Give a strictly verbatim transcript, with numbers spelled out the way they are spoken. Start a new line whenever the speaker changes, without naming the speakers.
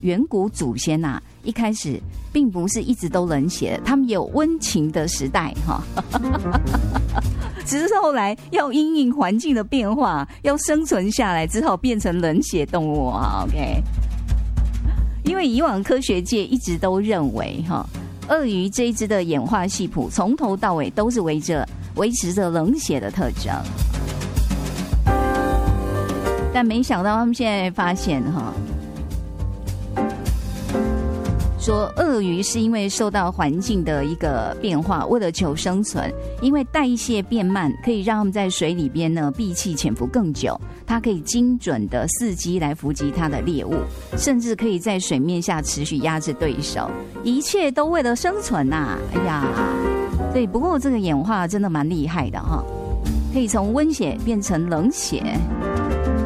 远古祖先呐、啊，一开始并不是一直都冷血的，他们也有温情的时代哈。只是后来要因应环境的变化，要生存下来，只好变成冷血动物啊。OK， 因为以往科学界一直都认为哈，鳄鱼这一只的演化系谱从头到尾都是围着维持着冷血的特征，但没想到他们现在发现哈。说鳄鱼是因为受到环境的一个变化，为了求生存，因为代谢变慢，可以让它们在水里边呢闭气潜伏更久，它可以精准的伺机来伏击它的猎物，甚至可以在水面下持续压制对手，一切都为了生存呐、啊！哎呀，对，不过这个演化真的蛮厉害的哈，可以从温血变成冷血。